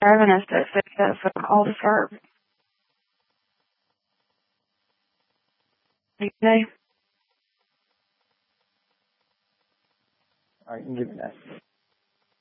driving us to fix that from all the start. Okay. All right, you can give me that.